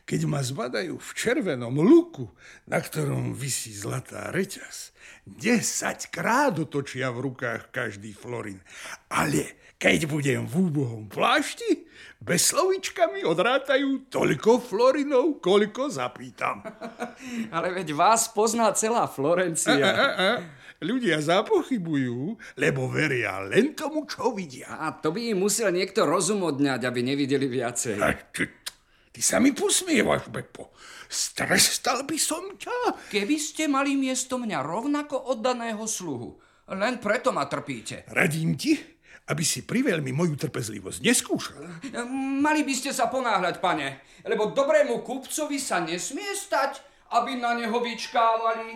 keď ma zbadajú v červenom luku, na ktorom visí zlatá reťaz, 10 krát otočia v rukách každý florin. Ale keď budem v úbohom plášti, bez slovíčka mi odrátajú toľko florinov, koľko zapýtam. Ale veď vás pozná celá Florencia. Ľudia zapochybujú, lebo veria len tomu, čo vidia. A to by im musel niekto rozum odňať, aby nevideli viacej. Ty sa mi posmievaš, Beppo. Strestal by som ťa. Keby ste mali miesto mňa rovnako oddaného sluhu. Len preto ma trpíte. Radím ti, aby si priveľmi moju trpezlivosť neskúšal. Mali by ste sa ponáhľať, pane, lebo dobrému kupcovi sa nesmie stať, aby na neho vyčkávali.